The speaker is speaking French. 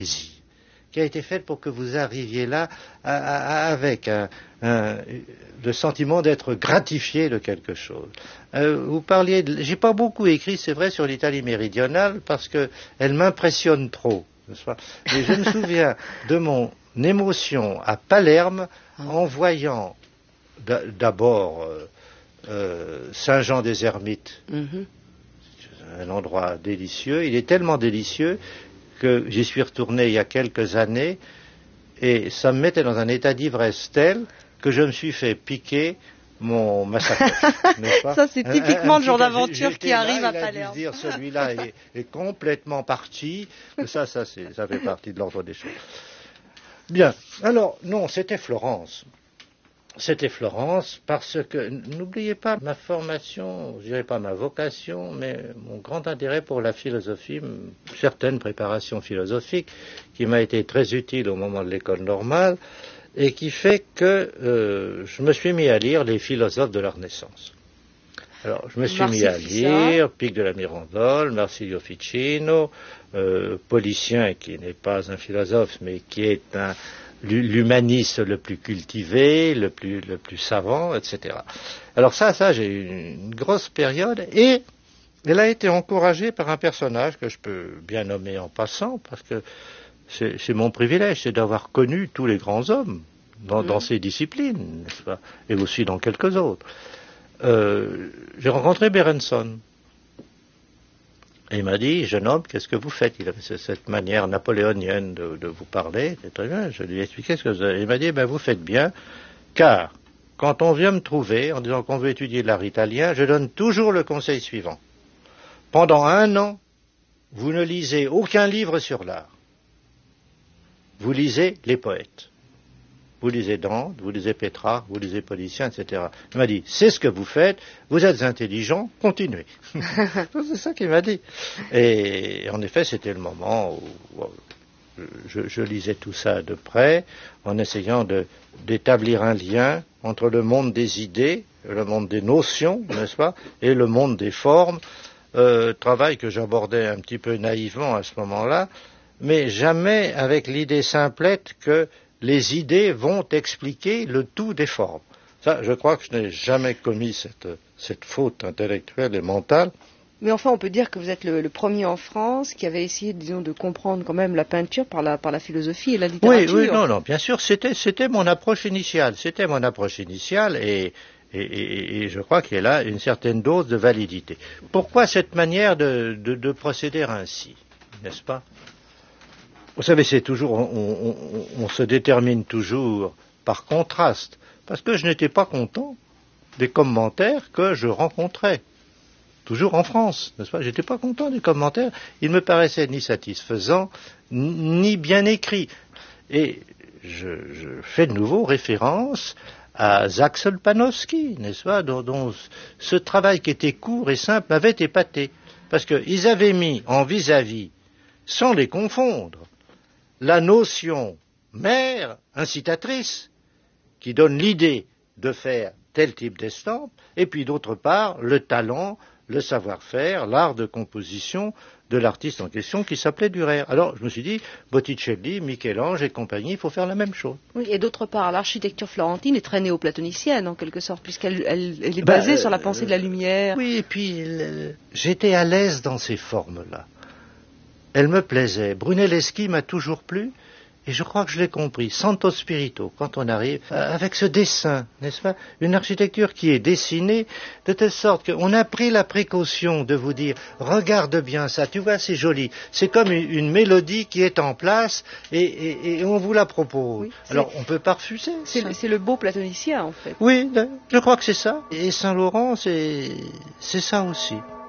qui a été faite pour que vous arriviez là avec le sentiment d'être gratifié de quelque chose. Vous parliez, j'ai pas beaucoup écrit, c'est vrai, sur l'Italie méridionale parce que elle m'impressionne trop, n'est-ce pas ? Mais je me souviens de mon émotion à Palerme en voyant d'abord Saint-Jean-des-Ermites. Un endroit délicieux. Il est tellement délicieux que j'y suis retourné il y a quelques années et ça me mettait dans un état d'ivresse tel que je me suis fait piquer ma sacoche. N'est-ce pas ? Ça, c'est typiquement le genre d'aventure qui arrive à Palerme. Il a dû se dire, celui-là est complètement parti. Ça fait partie de l'ordre des choses. Bien. Alors, non, c'était Florence. C'était Florence parce que, n'oubliez pas, ma formation, je dirais pas ma vocation, mais mon grand intérêt pour la philosophie, certaines préparations philosophiques, qui m'a été très utile au moment de l'école normale, et qui fait que je me suis mis à lire les philosophes de la Renaissance. Alors, je me suis mis à lire Pic de la Mirandole, Marsilio Ficino, Policien, qui n'est pas un philosophe, mais qui est l'humaniste le plus cultivé, le plus savant, etc. Alors ça, j'ai eu une grosse période, et elle a été encouragée par un personnage que je peux bien nommer en passant, parce que c'est mon privilège, c'est d'avoir connu tous les grands hommes dans ces disciplines, n'est-ce pas, et aussi dans quelques autres. J'ai rencontré Berenson. Et il m'a dit, jeune homme, qu'est-ce que vous faites ? Il avait cette manière napoléonienne de vous parler, c'est très bien. Je lui ai expliqué ce que vous avez. Il m'a dit, vous faites bien, car quand on vient me trouver en disant qu'on veut étudier l'art italien, je donne toujours le conseil suivant. Pendant 1 an, vous ne lisez aucun livre sur l'art. Vous lisez les poètes. Vous lisez Dante, vous lisez Pétrarque, vous lisez Policien, etc. Il m'a dit, c'est ce que vous faites, vous êtes intelligent, continuez. C'est ça qu'il m'a dit. Et en effet, c'était le moment où je lisais tout ça de près, en essayant d'établir un lien entre le monde des idées, le monde des notions, n'est-ce pas, et le monde des formes, travail que j'abordais un petit peu naïvement à ce moment-là, mais jamais avec l'idée simplette que les idées vont expliquer le tout des formes. Ça, je crois que je n'ai jamais commis cette faute intellectuelle et mentale. Mais enfin, on peut dire que vous êtes le premier en France qui avait essayé, disons, de comprendre quand même la peinture par la philosophie et la littérature. Oui, non, bien sûr, c'était mon approche initiale. C'était mon approche initiale et je crois qu'il y a là une certaine dose de validité. Pourquoi cette manière de procéder ainsi, n'est-ce pas ? Vous savez, c'est toujours, on se détermine toujours par contraste, parce que je n'étais pas content des commentaires que je rencontrais, toujours en France, n'est-ce pas ? J'étais pas content des commentaires, ils me paraissaient ni satisfaisants, ni bien écrits. Et je fais de nouveau référence à Zaxel Panofsky, n'est-ce pas, dont ce travail qui était court et simple m'avait épaté, parce qu'ils avaient mis en vis-à-vis, sans les confondre, la notion mère incitatrice qui donne l'idée de faire tel type d'estampe, et puis d'autre part le talent, le savoir-faire, l'art de composition de l'artiste en question qui s'appelait Durer. Alors je me suis dit, Botticelli, Michel-Ange et compagnie, il faut faire la même chose. Oui, et d'autre part, l'architecture florentine est très néoplatonicienne en quelque sorte, puisqu'elle est basée sur la pensée de la lumière. Oui, et puis j'étais à l'aise dans ces formes-là. Elle me plaisait. Brunelleschi m'a toujours plu, et je crois que je l'ai compris. Santo Spirito, quand on arrive, avec ce dessin, n'est-ce pas ? Une architecture qui est dessinée de telle sorte qu'on a pris la précaution de vous dire, regarde bien ça, tu vois, c'est joli. C'est comme une mélodie qui est en place, et on vous la propose. Oui, alors, on ne peut pas refuser. C'est le beau platonicien, en fait. Oui, je crois que c'est ça. Et Saint-Laurent, c'est ça aussi.